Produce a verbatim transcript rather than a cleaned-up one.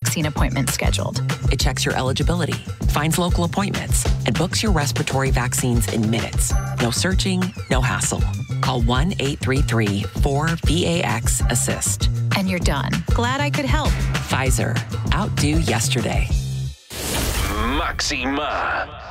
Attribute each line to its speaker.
Speaker 1: vaccine appointment scheduled.
Speaker 2: It checks your eligibility, finds local appointments, and books your respiratory vaccines in minutes. No searching, no hassle. Call one eight three three four V A X assist.
Speaker 1: And you're done. Glad I could help.
Speaker 2: Pfizer. Outdo yesterday.
Speaker 3: Maxima.